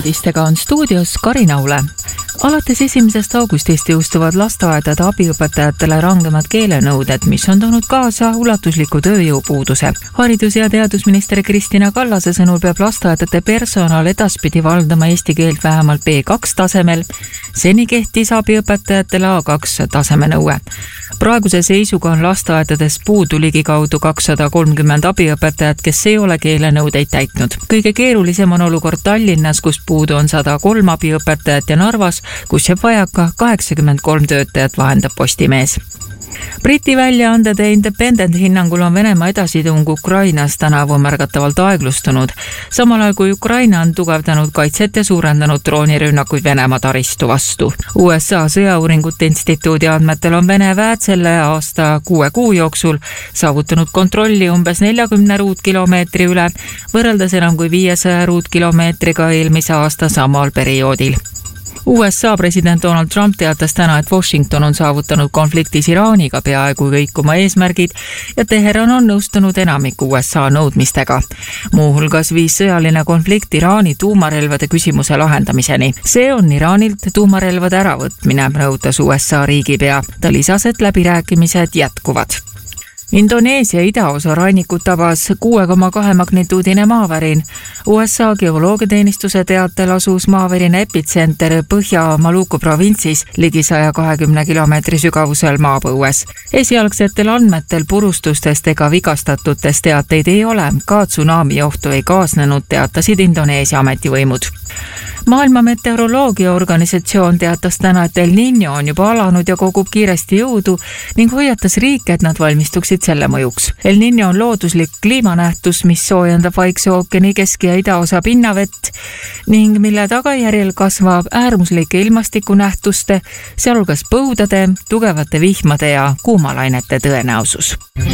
uudistega on stuudios Karin Aule. Alates 1. augustist jõustuvad lasteaedade abiõpetajatele rangemad keelenõuded, mis on toonud kaasa ulatusliku tööjõupuuduse. Haridus- ja teadusminister Kristina Kallase sõnul peab lasteaedade personal edaspidi valdama eesti keelt vähemalt B2 tasemel. Seni kehtis abiõpetajatele A2 tasemenõue. Praeguse seisuga on lasteaedades puudu ligikaudu 230 abiõpetajat, kes ei ole keelenõudeid täitnud. Kõige keerulisem on olukord Tallinnas, kus puudu on 103 abiõpetajat ja Narvas, kus jääb vajaka 83 töötajat, vahendab Postimees. Briti väljaande The Independent hinnangul on Venemaa edasitung Ukrainas tänavu märgatavalt aeglustunud, samal ajal kui Ukraina on tugevdanud kaitset ja suurendanud droonirünnakuid Venemaa taristu vastu. USA sõjauuringute instituudi andmetel on Vene väed selle aasta 6 kuu jooksul saavutanud kontrolli umbes 40 ruutkilomeetri üle, võrreldes enam kui 500 ruutkilomeetriga eelmise aasta samal perioodil. USA president Donald Trump teatas täna, et Washington on saavutanud konfliktis Iraaniga peaaegu kõik oma eesmärgid ja Teheran on nõustunud enamiku USA nõudmistega. Muuhulgas viis sõjaline konflikt Iraani tuumarelvade küsimuse lahendamiseni. See on Iraanilt tuumarelvade äravõtmine, rõhutas USA riigipea. Ta lisas, et läbirääkimised jätkuvad. Indoneesia idaosa rannikut tabas 6,2 magnituudine maavärin. USA geoloogiateenistuse teatel asus maaverine epitsenter Põhja-Maluku provintsis ligi 120 kilomeetri sügavusel maapõues. Esialgsetel andmetel purustustest ega vigastatutest teateid ei ole, ka tsunami ohtu ei kaasnenud, teatasid Indoneesia ametivõimud. Maailma meteoroloogiaorganisatsioon teatas täna, et El Niño on juba alanud ja kogub kiiresti jõudu ning hoiatas riike, et nad valmistuksid selle mõjuks. El Niño on looduslik kliimanähtus, mis soojendab Vaikse ookeani kesk- ja idaosa pinnavett ning mille tagajärjel kasvab äärmuslike ilmastikunähtuste, sealhulgas põudade, tugevate vihmade ja kuumalainete tõenäosus.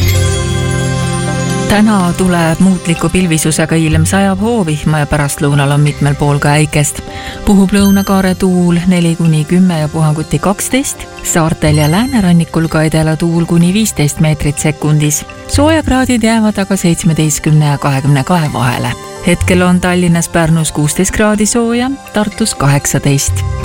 Täna tuleb muutliku pilvisusega ilm, sajab hoovihma ja pärastlõunal on mitmel pool ka äikest. Puhub lõunakaare tuul 4-10 ja puhanguti 12, saartel ja läänerannikul ka edela tuul kuni 15 meetrit sekundis. Soojakraadid jäävad aga 17 ja 22 vahele. Hetkel on Tallinnas Pärnus 16 kraadi sooja, Tartus 18.